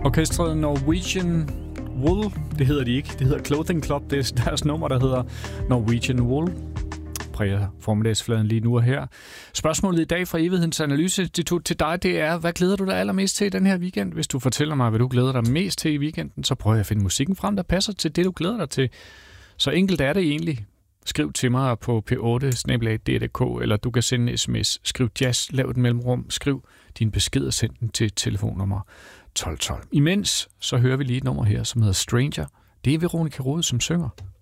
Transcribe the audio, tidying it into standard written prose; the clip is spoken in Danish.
Orkestret Norwegian Wool, det hedder de ikke. Det hedder Clothing Club. Det er deres nummer, der hedder Norwegian Wool. Præger formiddagsfladen lige nu og her. Spørgsmålet i dag fra Evighedens Analyseinstitut til dig, det er, hvad glæder du dig allermest til i den her weekend? Hvis du fortæller mig, hvad du glæder dig mest til i weekenden, så prøver jeg at finde musikken frem, der passer til det, du glæder dig til. Så enkelt er det egentlig. Skriv til mig på p8@dr.dk, eller du kan sende en sms. Skriv jazz, lav et mellemrum, skriv din besked og send den til telefonnummer 1212. Imens så hører vi lige et nummer her, som hedder Stranger. Det er Veronica Rode, som synger.